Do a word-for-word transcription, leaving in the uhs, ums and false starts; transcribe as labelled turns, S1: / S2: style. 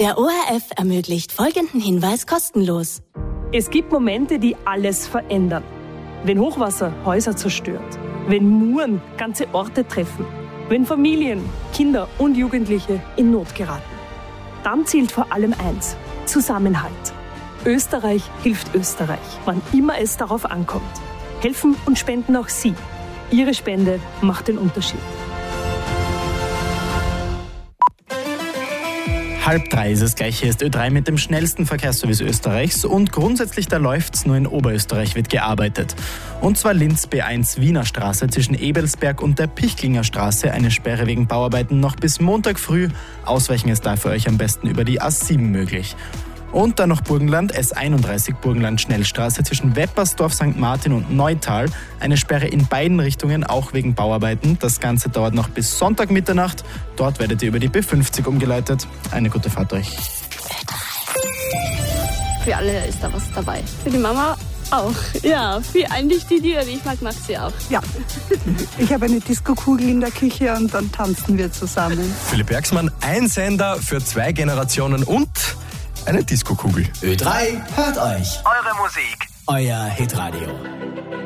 S1: Der O R F ermöglicht folgenden Hinweis kostenlos.
S2: Es gibt Momente, die alles verändern. Wenn Hochwasser Häuser zerstört, wenn Muren ganze Orte treffen, wenn Familien, Kinder und Jugendliche in Not geraten. Dann zählt vor allem eins: Zusammenhalt. Österreich hilft Österreich, wann immer es darauf ankommt. Helfen und spenden auch Sie. Ihre Spende macht den Unterschied.
S3: Halb drei ist es gleich. Hier ist Ö drei mit dem schnellsten Verkehrsservice Österreichs und grundsätzlich da läuft's, nur in Oberösterreich wird gearbeitet. Und zwar Linz B eins Wiener Straße zwischen Ebelsberg und der Pichlinger Straße, eine Sperre wegen Bauarbeiten noch bis Montag früh. Ausweichen ist da für euch am besten über die A sieben möglich. Und dann noch Burgenland, S einunddreißig Burgenland Schnellstraße zwischen Weppersdorf, Sankt Martin und Neutal. Eine Sperre in beiden Richtungen, auch wegen Bauarbeiten. Das Ganze dauert noch bis Sonntag Mitternacht. Dort werdet ihr über die B fünfzig umgeleitet. Eine gute Fahrt euch.
S4: Für alle ist da was dabei. Für die Mama auch. Ja, für eigentlich die, die ich mag, mag sie auch.
S5: Ja. Ich habe eine Diskokugel in der Küche und dann tanzen wir zusammen.
S6: Philipp Bergsmann, ein Sender für zwei Generationen und eine Diskokugel.
S7: Ö drei hört euch.
S8: Eure Musik.
S7: Euer Hitradio.